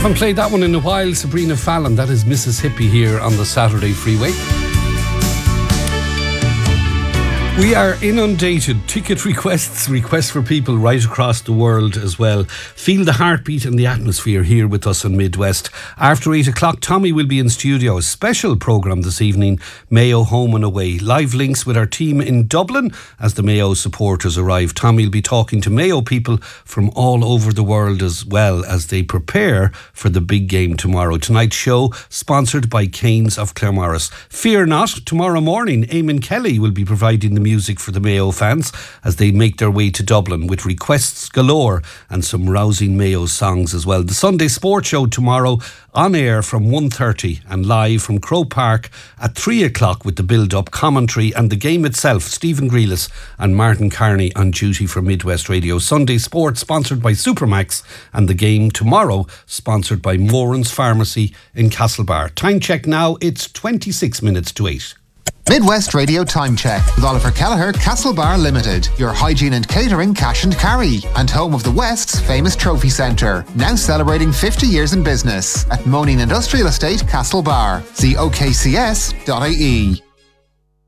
Haven't played that one in a while. Sabrina Fallon, that is Mississippi here on the Saturday Freeway. We are inundated. Ticket requests for people right across the world as well. Feel the heartbeat and the atmosphere here with us on Midwest. After 8 o'clock, Tommy will be in studio. A special programme this evening, Mayo Home and Away. Live links with our team in Dublin as the Mayo supporters arrive. Tommy will be talking to Mayo people from all over the world as well as they prepare for the big game tomorrow. Tonight's show sponsored by Canes of Claremorris. Fear not, tomorrow morning, Eamon Kelly will be providing the music for the Mayo fans as they make their way to Dublin with requests galore and some rousing Mayo songs as well. The Sunday Sports Show tomorrow on air from 1:30 and live from Croke Park at 3 o'clock with the build-up commentary and the game itself. Stephen Grealis and Martin Carney on duty for Midwest Radio. Sunday Sports sponsored by Supermax and the game tomorrow sponsored by Moran's Pharmacy in Castlebar. Time check now, it's 26 minutes to 8. Midwest Radio Time Check with Oliver Kelleher, Castlebar Limited, your hygiene and catering cash and carry, and home of the West's famous trophy centre, now celebrating 50 years in business at Moaning Industrial Estate, Castlebar. See okcs.ie.